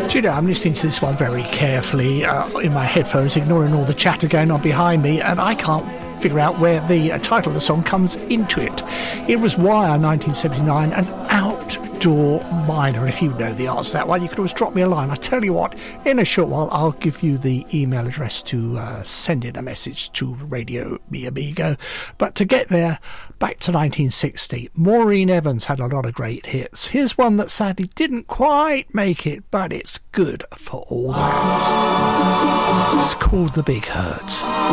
Do you know, I'm listening to this one very carefully in my headphones, ignoring all the chatter going on behind me, and I can't figure out where the title of the song comes into it. It was Wire, 1979, an outdoor miner. If you know the answer to that one, you can always drop me a line. I tell you what, in a short while, I'll give you the email address to send in a message to Radio Mi Amigo. But to get there, back to 1960, Maureen Evans had a lot of great hits. Here's one that sadly didn't quite make it, but it's good for all that. It's called The Big Hurt.